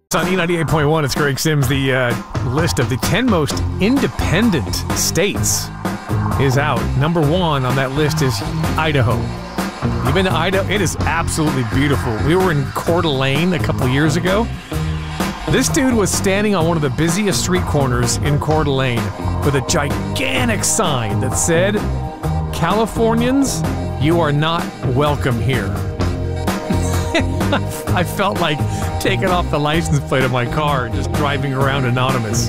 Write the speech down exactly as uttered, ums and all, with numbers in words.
On E ninety-eight point one, it's Greg Sims. The uh, list of the ten most independent states is out. Number one on that list is Idaho. You've been to Idaho? It is absolutely beautiful. We were in Coeur d'Alene a couple years ago. This dude was standing on one of the busiest street corners in Coeur d'Alene with a gigantic sign that said, "Californians, you are not welcome here." I felt like taking off the license plate of my car and just driving around anonymous.